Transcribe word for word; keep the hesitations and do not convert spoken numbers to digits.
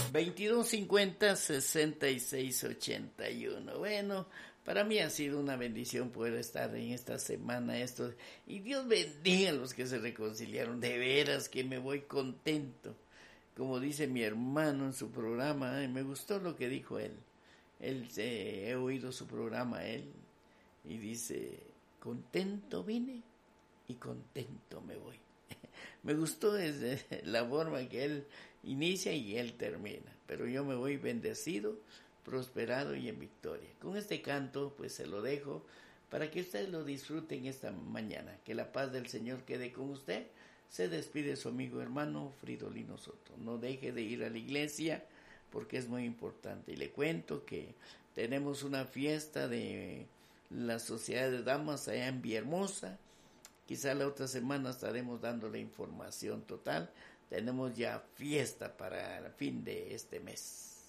veintidós cincuenta, sesenta y seis ochenta y uno. Bueno, para mí ha sido una bendición poder estar en esta semana esto, y Dios bendiga a los que se reconciliaron, de veras que me voy contento. Como dice mi hermano en su programa, eh, me gustó lo que dijo él. Él eh, he oído su programa él y dice, contento vine y contento me voy. Me gustó desde la forma que él inicia y él termina, pero yo me voy bendecido, prosperado y en victoria. Con este canto pues se lo dejo para que ustedes lo disfruten esta mañana. Que la paz del Señor quede con usted. Se despide su amigo hermano Fridolino Soto. No deje de ir a la iglesia porque es muy importante. Y le cuento que tenemos una fiesta de la Sociedad de Damas allá en Villahermosa. Quizá la otra semana estaremos dando la información total. Tenemos ya fiesta para el fin de este mes.